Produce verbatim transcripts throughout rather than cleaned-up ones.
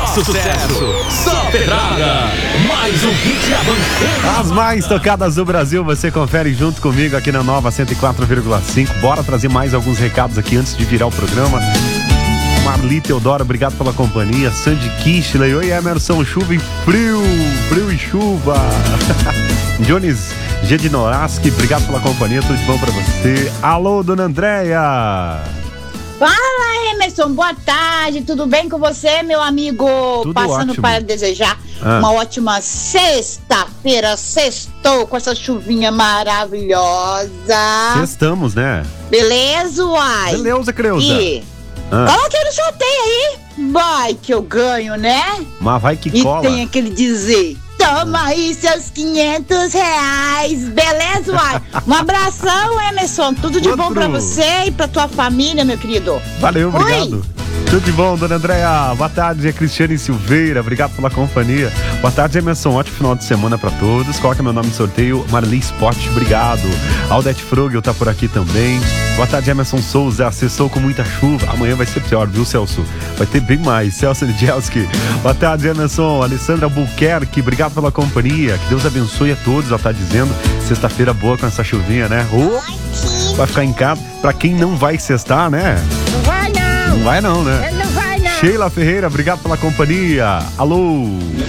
sucesso, só pedrada. Mais um hit avançando. As mais tocadas do Brasil, você confere junto comigo aqui na Nova cento e quatro vírgula cinco. Bora trazer mais alguns recados aqui antes de virar o programa. Marli Teodoro, obrigado pela companhia. Sandy Kishley, oi Emerson, chuva e frio, frio e chuva. Jones Gedinoraski, obrigado pela companhia, tudo de bom pra você. Alô, dona Andréia. Fala, Emerson, boa tarde, tudo bem com você, meu amigo? Tudo Passando ótimo. para desejar ah. uma ótima sexta-feira, sextou com essa chuvinha maravilhosa. Estamos, né? Beleza, uai? Beleza, Creuza. E ah. coloca aí no sorteio aí, vai que eu ganho, né? Mas vai que e cola. E tem aquele dizer... Toma aí seus quinhentos reais, beleza, uai? Um abração, Emerson, tudo de Outro. bom pra você e pra tua família, meu querido. Valeu, obrigado. Oi. Tudo de bom, dona Andréia? Boa tarde, é Cristiane Silveira, obrigado pela companhia. Boa tarde, Emerson, ótimo final de semana pra todos. Coloca meu nome no sorteio, Marli Sport, obrigado. Aldete Frogel tá por aqui também. Boa tarde, Emerson Souza, acessou com muita chuva. Amanhã vai ser pior, viu, Celso? Vai ter bem mais. Celso Nijelski. Boa tarde, Emerson. Alessandra Buquerque, obrigado pela companhia. Que Deus abençoe a todos, ela tá dizendo. Sexta-feira boa com essa chuvinha, né? Oh, vai ficar em casa. Pra quem não vai sextar, né? Não vai não. Não vai não, né? Não vai não. Sheila Ferreira, obrigado pela companhia. Alô.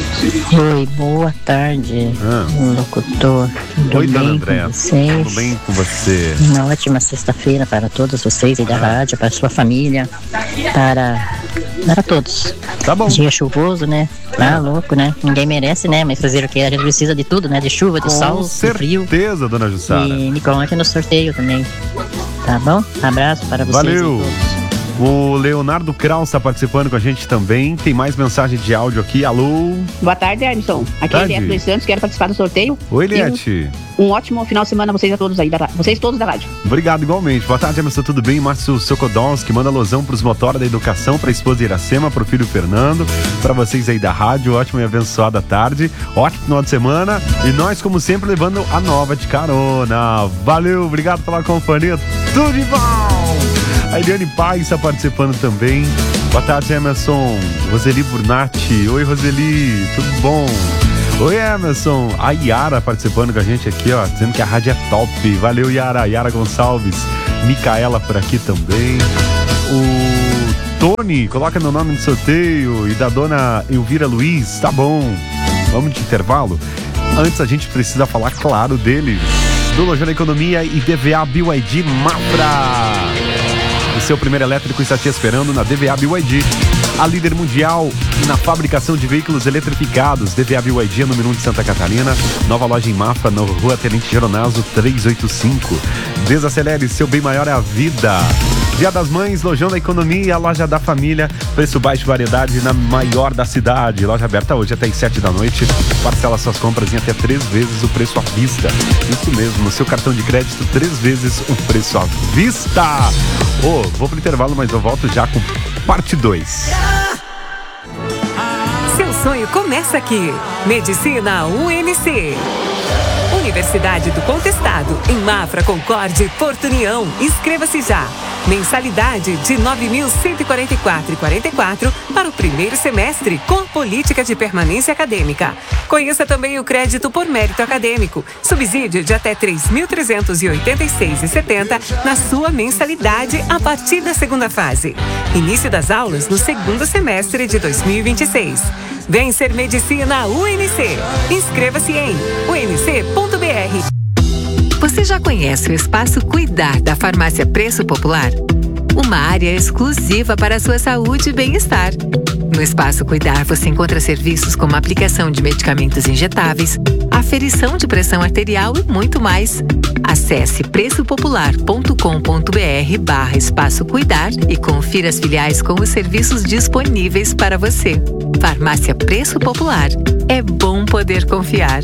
Oi, boa tarde, ah. locutor. Tudo Oi, bem dona Andréia. com vocês? Tudo bem com você? Uma ótima sexta-feira para todos vocês e da rádio, para sua família, para, para todos. Tá bom. Dia chuvoso, né? Tá louco, né? Ninguém merece, né? Mas fazer o que? A gente precisa de tudo, né? De chuva, de com sol, de frio. Com certeza, dona Jussara. E me coloque no sorteio também. Tá bom? Abraço para vocês. Valeu. E todos. O Leonardo Kraus está participando com a gente também. Tem mais mensagem de áudio aqui. Alô? Boa tarde, Emerson. Aqui é Eliette dos Santos, quero participar do sorteio. Oi, Eliette. Um, um ótimo final de semana a vocês a todos aí, da, vocês todos da rádio. Obrigado, igualmente. Boa tarde, Emerson, tudo bem? Márcio Sokodowski manda losão para os motora da educação, para a esposa Iracema, para o filho Fernando, para vocês aí da rádio. Ótima e abençoada tarde. Ótimo final de semana. E nós, como sempre, levando a nova de carona. Valeu, obrigado pela companhia. Tudo de bom! A Eliane Paz está participando também. Boa tarde, Emerson. Roseli Burnatti. Oi, Roseli. Tudo bom? Oi, Emerson. A Yara participando com a gente aqui, ó, dizendo que a rádio é top. Valeu, Yara. Yara Gonçalves. Micaela por aqui também. O Tony, coloca meu nome no sorteio. E da dona Elvira Luiz. Tá bom. Vamos de intervalo? Antes a gente precisa falar, claro, dele. Do Lojão da Economia e D V A B Y D Mafra. O seu primeiro elétrico está te esperando na D V A B Y D, a líder mundial na fabricação de veículos eletrificados. D V A B Y D é número um de Santa Catarina, nova loja em Mafra, na Rua Tenente Geronazo trezentos e oitenta e cinco. Desacelere, seu bem maior é a vida. Dia das Mães, Lojão da Economia, a loja da família, preço baixo, variedade na maior da cidade. Loja aberta hoje até às sete da noite. Parcela suas compras em até três vezes o preço à vista. Isso mesmo, no seu cartão de crédito, três vezes o preço à vista. Ô, oh, vou pro intervalo, mas eu volto já com parte dois. Seu sonho começa aqui. Medicina U N C. Universidade do Contestado, em Mafra, Concórdia e Porto União. Inscreva-se já. Mensalidade de nove mil cento e quarenta e quatro reais e quarenta e quatro centavos para o primeiro semestre, com política de permanência acadêmica. Conheça também o crédito por mérito acadêmico. Subsídio de até três mil trezentos e oitenta e seis reais e setenta centavos na sua mensalidade a partir da segunda fase. Início das aulas no segundo semestre de dois mil e vinte e seis. Vem ser Medicina U N C. Inscreva-se em u n c ponto b r. Você já conhece o Espaço Cuidar da Farmácia Preço Popular? Uma área exclusiva para a sua saúde e bem-estar. No Espaço Cuidar você encontra serviços como aplicação de medicamentos injetáveis, aferição de pressão arterial e muito mais. Acesse preço popular ponto com ponto b r barra Espaço Cuidar e confira as filiais com os serviços disponíveis para você. Farmácia Preço Popular. É bom poder confiar.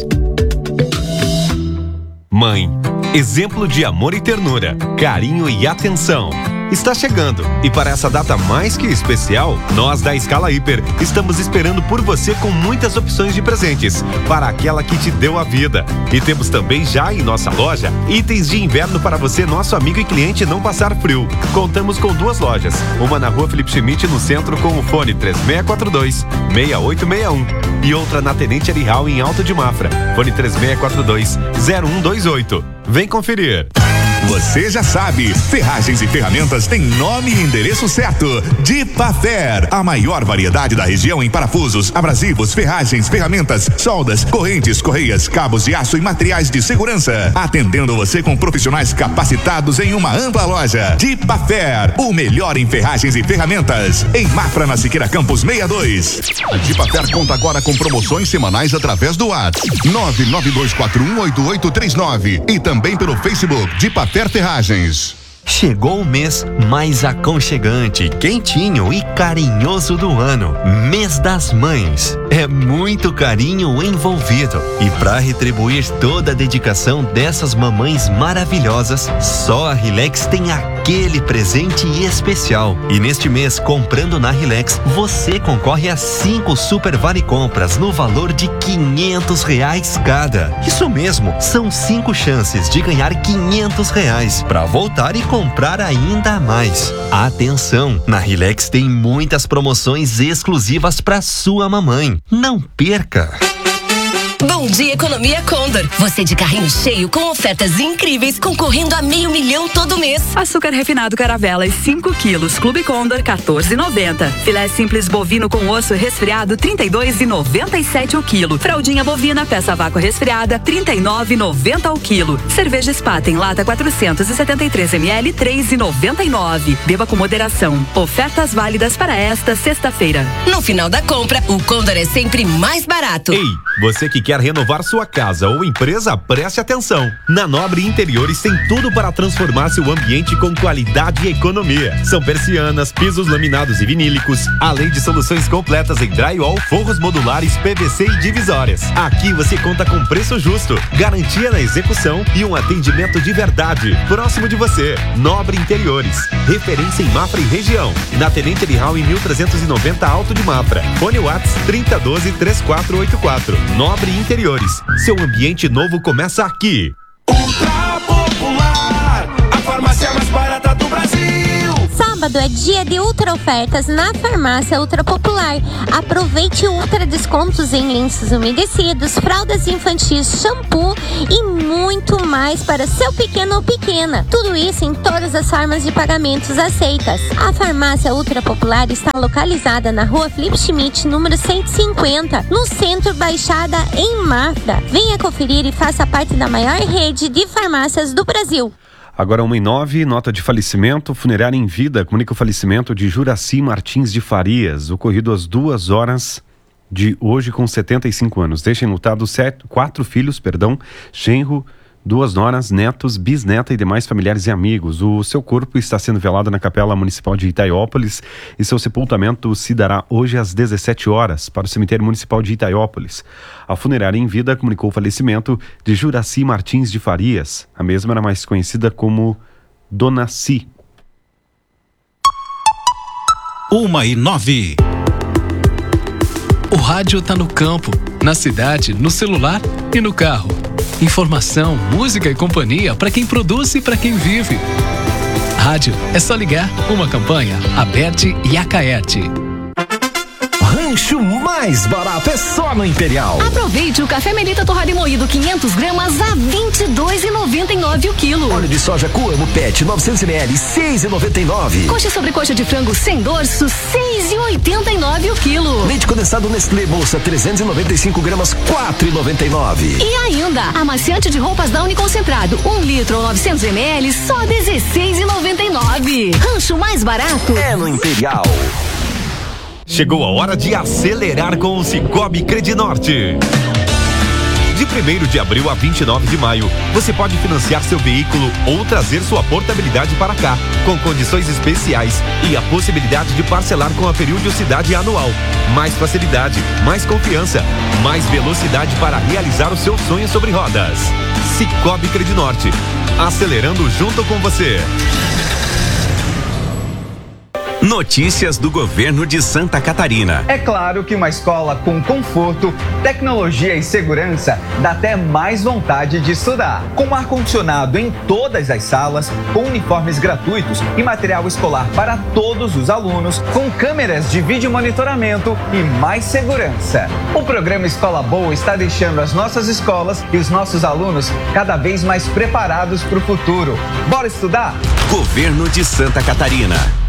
Mãe, exemplo de amor e ternura, carinho e atenção. está chegando. E para essa data mais que especial, nós da Escala Hiper estamos esperando por você com muitas opções de presentes para aquela que te deu a vida. E temos também já em nossa loja itens de inverno para você, nosso amigo e cliente, não passar frio. Contamos com duas lojas, uma na rua Felipe Schmidt, no centro, com o fone três seis quatro dois, seis oito seis um, e outra na Tenente Arihal, em Alto de Mafra, fone três seis quatro dois, zero um dois oito. Vem conferir. Você já sabe, ferragens e ferramentas têm nome e endereço certo. Dipafer, a maior variedade da região em parafusos, abrasivos, ferragens, ferramentas, soldas, correntes, correias, cabos de aço e materiais de segurança. Atendendo você com profissionais capacitados em uma ampla loja. Dipafer, o melhor em ferragens e ferramentas. Em Mafra, na Siqueira Campos sessenta e dois. A Dipafer conta agora com promoções semanais através do WhatsApp nove nove dois quatro um oito oito três nove e também pelo Facebook Dipafer Ferragens. Chegou o mês mais aconchegante, quentinho e carinhoso do ano. Mês das Mães. É muito carinho envolvido. E para retribuir toda a dedicação dessas mamães maravilhosas, só a Rilex tem aquele presente especial. E neste mês, comprando na Rilex, você concorre a cinco Super Vale Compras no valor de quinhentos reais cada. Isso mesmo, são cinco chances de ganhar quinhentos reais para voltar e comprar ainda mais. Atenção, na Rilex tem muitas promoções exclusivas para sua mamãe. Não perca! Bom dia, Economia Condor. Você de carrinho cheio com ofertas incríveis, concorrendo a meio milhão todo mês. Açúcar refinado Caravelas cinco quilos, Clube Condor quatorze e noventa. Filé simples bovino com osso resfriado trinta e dois e noventa e sete o quilo. Fraldinha bovina peça vácuo resfriada trinta e nove e noventa o quilo. Cerveja Spaten lata quatrocentos e setenta e três mililitros três e noventa e nove. Beba com moderação. Ofertas válidas para esta sexta-feira. No final da compra, o Condor é sempre mais barato. Ei, você que quer renovar sua casa ou empresa, preste atenção. Na Nobre Interiores tem tudo para transformar seu ambiente com qualidade e economia. São persianas, pisos laminados e vinílicos, além de soluções completas em drywall, forros modulares, P V C e divisórias. Aqui você conta com preço justo, garantia na execução e um atendimento de verdade, próximo de você. Nobre Interiores, referência em Mafra e região. Na Tenente Arihal, em mil trezentos e noventa, Alto de Mafra. Fone WhatsApp trinta doze, três quatro oito quatro. Nobre Interiores. Seu ambiente novo começa aqui. Ultra Popular, a farmácia mais barata do Brasil. Sábado é dia de ultra ofertas na farmácia Ultra Popular. Aproveite ultra descontos em lenços umedecidos, fraldas infantis, shampoo e muito mais para seu pequeno ou pequena. Tudo isso em todas as formas de pagamentos aceitas. A farmácia Ultra Popular está localizada na rua Felipe Schmidt, número cento e cinquenta, no centro Baixada, em Mafra. Venha conferir e faça parte da maior rede de farmácias do Brasil. Agora uma e nove, nota de falecimento. Funerária em Vida comunica o falecimento de Juraci Martins de Farias, ocorrido às duas horas de hoje, com setenta e cinco anos. Deixa enlutado sete, quatro filhos, perdão, genro, duas noras, netos, bisneta e demais familiares e amigos. O seu corpo está sendo velado na Capela Municipal de Itaiópolis e seu sepultamento se dará hoje às dezessete horas para o Cemitério Municipal de Itaiópolis. A Funerária em Vida comunicou o falecimento de Juraci Martins de Farias. A mesma era mais conhecida como Dona Si. Uma e nove. O rádio tá no campo, na cidade, no celular e no carro. Informação, música e companhia para quem produz e para quem vive. Rádio é só ligar. Uma campanha Aberte e Acaerte. Rancho mais barato é só no Imperial. Aproveite o café Melita torrado e moído quinhentas gramas a vinte e dois e noventa e nove o quilo. Óleo de soja Coamo Pet novecentos mililitros seis e noventa e nove. Coxa sobre coxa de frango sem dorso seis e oitenta e nove o quilo. Leite condensado Nestlé Bolsa trezentos e noventa e cinco gramas quatro e noventa e nove. E ainda amaciante de roupas Downy concentrado um litro ou novecentos mililitros só dezesseis e noventa e nove. Rancho mais barato é no Imperial. Chegou a hora de acelerar com o Cicobi Credinorte. De primeiro de abril a vinte e nove de maio, você pode financiar seu veículo ou trazer sua portabilidade para cá, com condições especiais e a possibilidade de parcelar com a periodicidade anual. Mais facilidade, mais confiança, mais velocidade para realizar o seu sonho sobre rodas. Cicobi Credinorte, acelerando junto com você. Notícias do governo de Santa Catarina. É claro que uma escola com conforto, tecnologia e segurança dá até mais vontade de estudar. Com ar-condicionado em todas as salas, com uniformes gratuitos e material escolar para todos os alunos, com câmeras de vídeo monitoramento e mais segurança. O programa Escola Boa está deixando as nossas escolas e os nossos alunos cada vez mais preparados para o futuro. Bora estudar? Governo de Santa Catarina.